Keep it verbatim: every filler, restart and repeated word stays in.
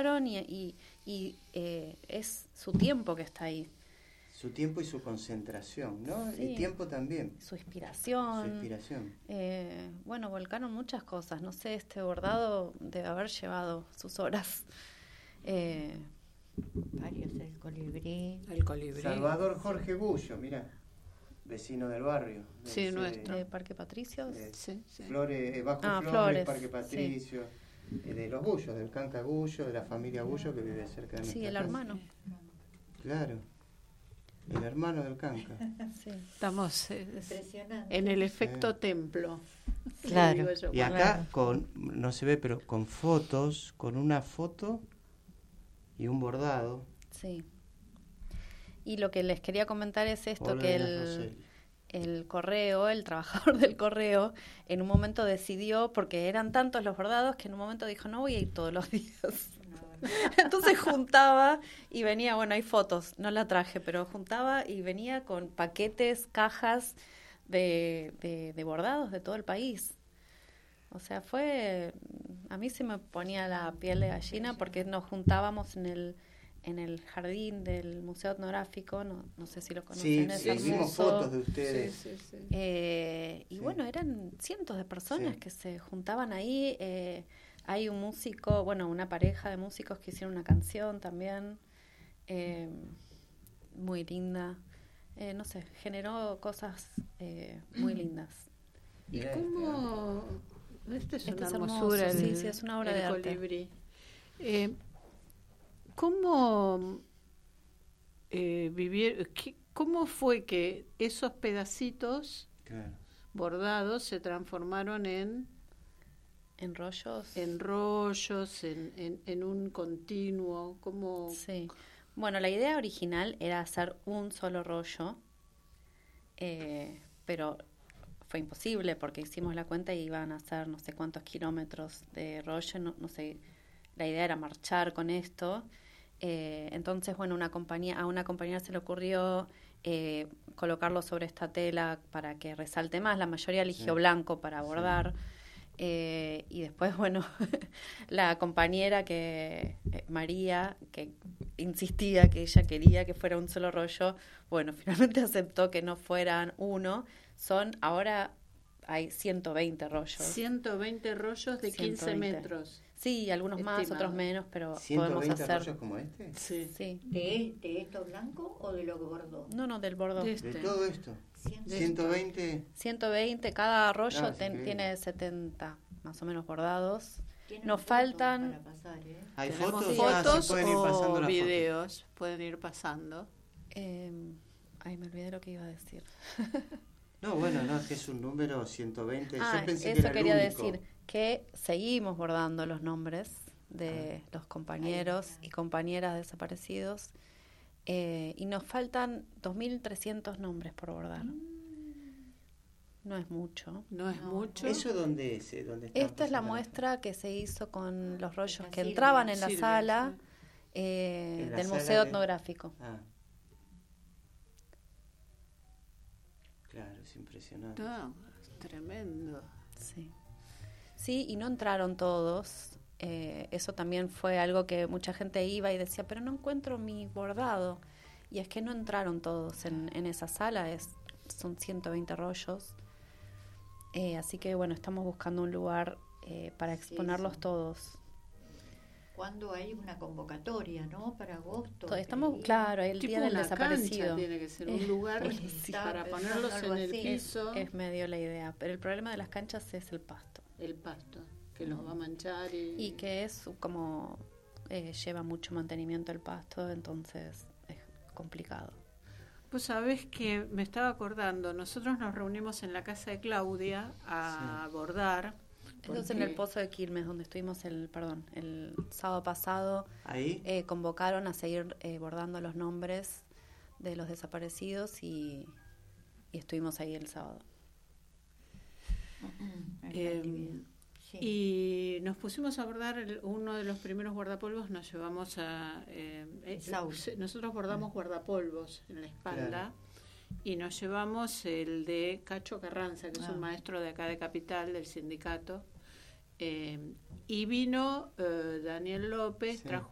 dejaron y, y, y eh, es su tiempo que está ahí. Su tiempo y su concentración, ¿no? Sí. Y tiempo también. Su inspiración. Su inspiración. Eh, bueno, volcaron muchas cosas. No sé, este bordado debe haber llevado sus horas. Eh, Varios, el colibrí. El colibrí. Salvador Jorge Bullo, mira, vecino del barrio. Sí, Es, nuestro. ¿De Parque Patricios? Eh, Sí, sí. Flores, eh, Bajo Ah, Flores, Flores, Parque Patricio, eh, de los Bullos, del Canca Bullo, de la familia Bullo que vive cerca de nuestra Sí, el casa. hermano. Claro, el hermano del Canca. Sí. Estamos eh, Impresionante. en el efecto Sí. templo. Claro. Digo yo. Y acá, Claro. con, no se ve, pero con fotos, con una foto y un bordado. Sí. Y lo que les quería comentar es esto, Olga que Elena el, Rosselli. el correo, el trabajador del correo, en un momento decidió, porque eran tantos los bordados, que en un momento dijo, no voy a ir todos los días. Entonces juntaba y venía, bueno, hay fotos, no la traje, pero juntaba y venía con paquetes, cajas de, de, de bordados de todo el país. O sea, fue, a mí se me ponía la piel de gallina porque nos juntábamos en el en el jardín del Museo Etnográfico, no, no sé si lo conocen, Sí, es sí, vimos hermoso. fotos de ustedes. Sí, sí, sí. Eh, y Sí. bueno, eran cientos de personas Sí. que se juntaban ahí. Eh, hay un músico, bueno, una pareja de músicos que hicieron una canción también, eh, muy linda. Eh, no sé, generó cosas eh, muy lindas. ¿Y Mirá, cómo? Esta es Este una es hermosura. hermoso, el, sí, sí, es una obra el de arte. colibrí. Eh, ¿Cómo eh, vivir? qué- ¿Cómo fue que esos pedacitos Claro. bordados se transformaron en En rollos. en rollos, en, en, en un continuo? ¿Cómo? Sí. Bueno, la idea original era hacer un solo rollo, eh, pero fue imposible porque hicimos la cuenta y iban a hacer no sé cuántos kilómetros de rollo, no, no sé, la idea era marchar con esto. Eh, entonces, bueno, una compañía, a una compañera se le ocurrió eh, colocarlo sobre esta tela para que resalte más. La mayoría eligió Sí. blanco para Sí. bordar. Eh, y después, bueno, la compañera que, eh, María, que insistía que ella quería que fuera un solo rollo, bueno, finalmente aceptó que no fueran uno. Son, ahora hay ciento veinte rollos. ciento veinte rollos de quince ciento veinte. metros. Sí, algunos más, Estimado. otros menos, pero ¿ciento podemos veinte hacer... rollos como este? Sí. Sí. ¿De, ¿De esto blanco o de lo que bordó? No, no, del bordó. De De este. todo esto. Ciento- ciento veinte. ciento veinte, cada rollo Ah, es ten- increíble. tiene setenta más o menos bordados. Tienen Nos fotos faltan- para pasar, ¿eh? ¿Hay Tenemos fotos? fotos Ah, sí, pueden ir pasando o las videos, pueden ir pasando. Eh, ay, me olvidé lo que iba a decir. fotos. No, bueno, no, es que es un número ciento veinte. Ah, Yo pensé eso que era el quería único. decir, que seguimos bordando los nombres de Ah. los compañeros Ahí está. y compañeras desaparecidos. Eh, y nos faltan dos mil trescientos nombres por bordar. No es mucho. No es No. mucho. ¿Eso dónde es? eh? ¿Dónde está Esta es la pasando? muestra que se hizo con los rollos Está que Silvia. entraban en la Silvia, sala sí. eh, En la del sala Museo de- Etnográfico. Ah. Claro, es impresionante. No, es tremendo. Sí. Sí, y no entraron todos. Eh, eso también fue algo que mucha gente iba y decía, pero no encuentro mi bordado. Y es que no entraron todos en, en esa sala, es, son ciento veinte rollos. Eh, así que bueno, estamos buscando un lugar eh, para Sí, exponerlos sí. todos. Cuando hay una convocatoria, ¿no? Para agosto. To- Estamos, creía. claro, el Tipo día del una desaparecido. cancha tiene que ser un Eh, lugar sí. para Estaba ponerlos pensando en algo el así. piso, Es medio la idea, pero el problema de las canchas es el pasto. el pasto, que los va a manchar y, Y que es como eh, lleva mucho mantenimiento el pasto, entonces es complicado. Pues sabés que me estaba acordando, nosotros nos reunimos en la casa de Claudia a bordar. Eso es en el porque- Pozo de Quilmes, donde estuvimos el, perdón, el sábado pasado. Ahí. Eh, convocaron a seguir eh, bordando los nombres de los desaparecidos y, y estuvimos ahí el sábado. En Eh, actividad. Sí. Y nos pusimos a bordar el- uno de los primeros guardapolvos, nos llevamos a... eh, eh, Saúl. se- nosotros bordamos guardapolvos en la espalda Claro. y nos llevamos el de Cacho Carranza, que es Ah. un maestro de acá de Capital, del sindicato. Eh, y vino eh, Daniel López, Sí. trajo